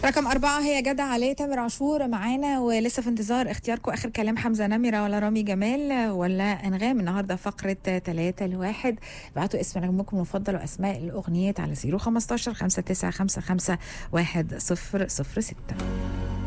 رقم 4 هي جدع عليه تامر عاشور معانا، ولسه في انتظار اختياركم. آخر كلام حمزة نمرة ولا رامي جمال ولا أنغام؟ النهاردة فقرة 3 ل1. ابعتوا اسم نجمكم المفضل وأسماء الأغنيات على 015 5955 1006.